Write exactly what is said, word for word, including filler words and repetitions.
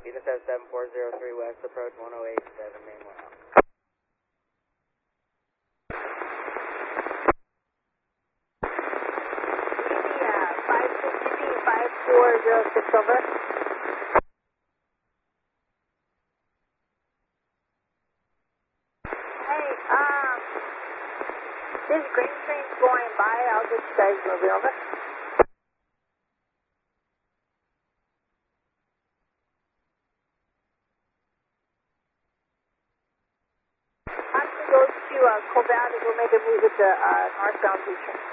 Venus has seven four zero three west, approach one oh eight seven, main one out. five sixty, five four zero six over. Hey, um, this green train's going by. I'll get you guys moving over. I'm going to go to uh, Colbert and we'll make a meet with the uh, northbound train.